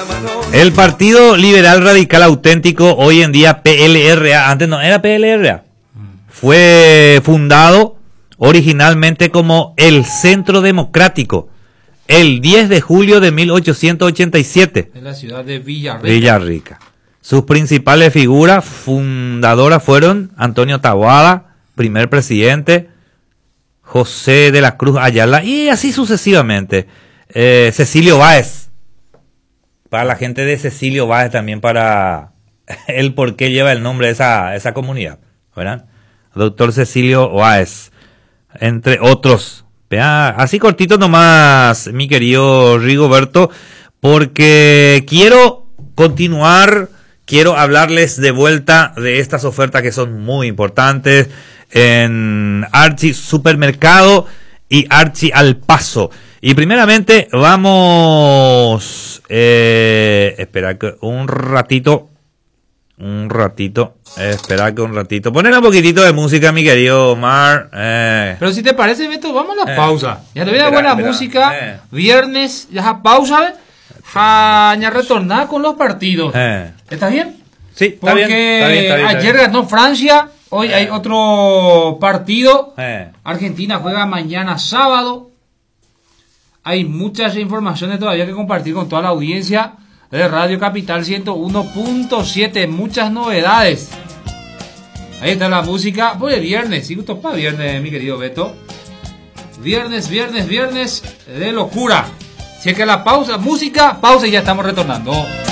El Partido Liberal Radical Auténtico, hoy en día PLRA, antes no era PLRA, fue fundado originalmente como el Centro Democrático el 10 de julio de 1887 en la ciudad de Villarrica. Villarrica. Sus principales figuras fundadoras fueron Antonio Taboada, primer presidente, José de la Cruz Ayala y así sucesivamente. Cecilio Báez, para la gente de Cecilio Báez también, para el por qué lleva el nombre de esa comunidad, ¿verdad? Doctor Cecilio Báez, entre otros. Vea, así cortito nomás, mi querido Rigoberto, porque quiero continuar, quiero hablarles de vuelta de estas ofertas que son muy importantes en Archi Supermercado y Archi Al Paso. Y primeramente vamos, espera que un ratito, espera que un ratito, poner un poquitito de música, mi querido Omar. Pero si te parece, Beto, vamos a la pausa. Ya te voy a dar buena música, viernes, ya pausa, ya retornar con los partidos. ¿Estás bien? Sí, está porque bien, está bien. Ayer ganó Francia, hoy hay otro partido. Argentina juega mañana sábado. Hay muchas informaciones todavía que compartir con toda la audiencia de Radio Capital 101.7, muchas novedades. Ahí está la música. Pues viernes, si gustó para viernes, mi querido Beto. Viernes de locura. Si es que la pausa, música, pausa y ya estamos retornando.